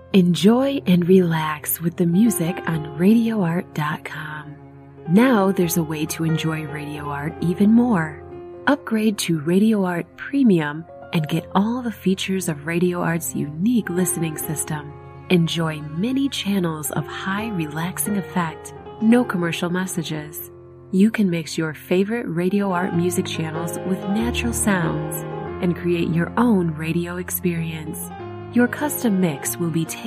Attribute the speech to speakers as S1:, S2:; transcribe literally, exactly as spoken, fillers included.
S1: Enjoy and relax with the music on radio art dot com. Now there's a way to enjoy Radio Art even more. Upgrade to Radio Art Premium and get all the features of Radio Art's unique listening system. Enjoy many channels of high relaxing effect, no commercial messages. You can mix your favorite Radio Art music channels with natural sounds and create your own radio experience. Your custom mix will be tailored